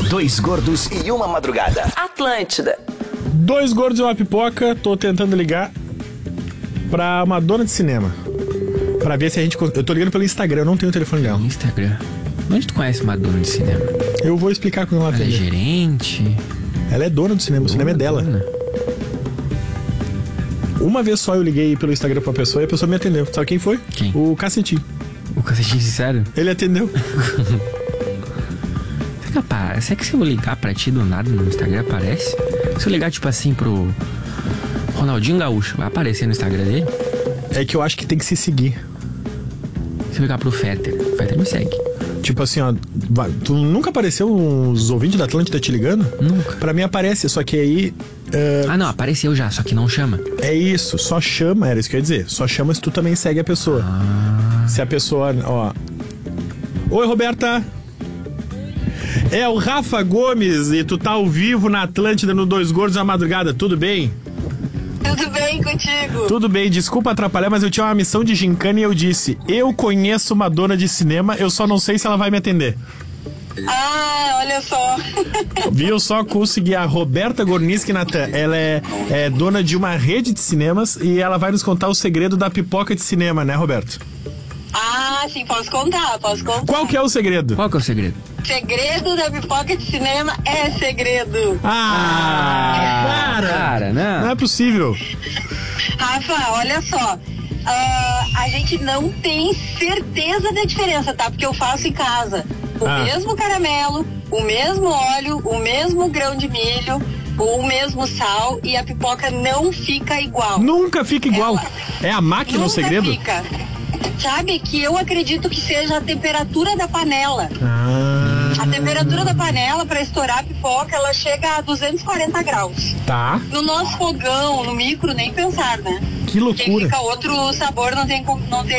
Dois gordos e uma madrugada. Atlântida. Dois gordos e uma pipoca. Tô tentando ligar pra uma dona de cinema pra ver se a gente... Eu tô ligando pelo Instagram, eu não tenho o telefone dela. Instagram? Onde tu conhece uma dona de cinema? Eu vou explicar quando ela Ela é atender. gerente? Ela é dona do cinema, o cinema é dela. Dona? Uma vez só eu liguei pelo Instagram pra pessoa e a pessoa me atendeu. Sabe quem foi? Quem? O Cacetinho. O cacetinho sincero? Ele atendeu. Será que se eu ligar pra ti do nada no Instagram aparece? Se eu ligar tipo assim pro Ronaldinho Gaúcho, vai aparecer no Instagram dele? É que eu acho que tem que se seguir. Se eu ligar pro Fetter, o Fetter me segue. Tipo assim, ó, tu nunca apareceu os ouvintes da Atlântida te ligando? Nunca. Pra mim aparece, só que aí... Ah não, apareceu já, só que não chama. É isso, só chama, era isso que eu ia dizer. Só chama se tu também segue a pessoa. Se a pessoa, ó... Oi, Roberta! É o Rafa Gomes e tu tá ao vivo na Atlântida no Dois Gordos à Madrugada, tudo bem? Tudo bem contigo? Tudo bem, desculpa atrapalhar, mas eu tinha uma missão de gincana e eu disse: eu conheço uma dona de cinema, eu só não sei se ela vai me atender. Ah, olha só. Viu só, consegui a Roberta Gorniski Natan. Ela é dona de uma rede de cinemas e ela vai nos contar o segredo da pipoca de cinema, né, Roberto? Ah, sim, posso contar. Qual que é o segredo? Qual que é o segredo? Segredo da pipoca de cinema é segredo. Cara, Não é possível. Rafa, olha só. A gente não tem certeza da diferença, tá? Porque eu faço em casa o mesmo caramelo, o mesmo óleo, o mesmo grão de milho, o mesmo sal e a pipoca não fica igual. Nunca fica igual. É a máquina o segredo? Fica. Sabe que eu acredito que seja a temperatura da panela. A temperatura da panela para estourar a pipoca, ela chega a 240 graus. Tá. No nosso fogão, no micro, nem pensar, né? Que loucura. Porque fica outro sabor, não tem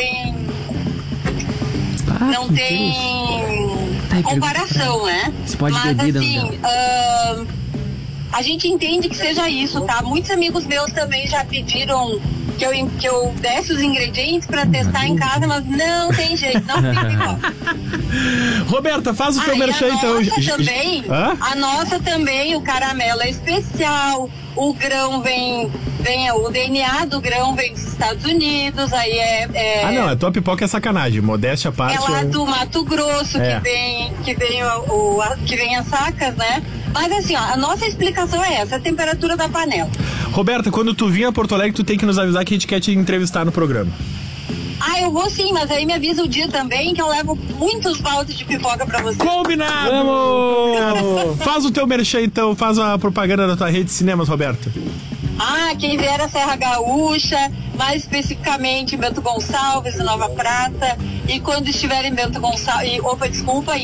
comparação, né? Você pode Mas beber, assim, a gente entende que seja isso, tá? Muitos amigos meus também já pediram que eu desse os ingredientes pra testar em casa, mas não tem jeito, não fica igual. Roberta, faz o teu merchan então. A nossa também, o caramelo é especial, o grão o DNA do grão vem dos Estados Unidos, aí Ah, não, a tua pipoca é sacanagem, modéstia à parte. É lá do Mato Grosso que vem as sacas, né? Mas assim, ó, a nossa explicação é essa, a temperatura da panela. Roberta, quando tu vir a Porto Alegre, tu tem que nos avisar que a gente quer te entrevistar no programa. Ah, eu vou sim, mas aí me avisa o dia também que eu levo muitos baldes de pipoca pra você. Combinado! Vamos! Faz o teu merchan então, faz a propaganda da tua rede de cinemas, Roberta. Ah, quem vier a Serra Gaúcha, mais especificamente em Bento Gonçalves, Nova Prata, e quando estiver em Bento Gonçalves,